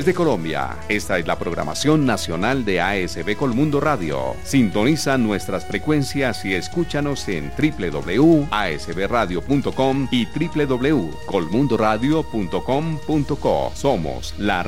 de Colombia. Esta es la programación nacional de ASB Colmundo Radio. Sintoniza nuestras frecuencias y escúchanos en www.asbradio.com y www.colmundoradio.com.co. Somos la